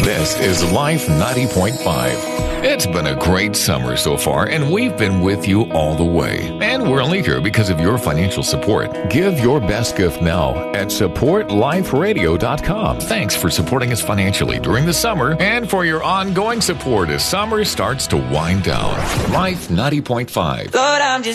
This is Life 90.5. It's been a great summer so far, and we've been with you all the way. And we're only here because of your financial support. Give your best gift now at supportliferadio.com. Thanks for supporting us financially during the summer and for your ongoing support as summer starts to wind down. Life 90.5. Lord, I'm just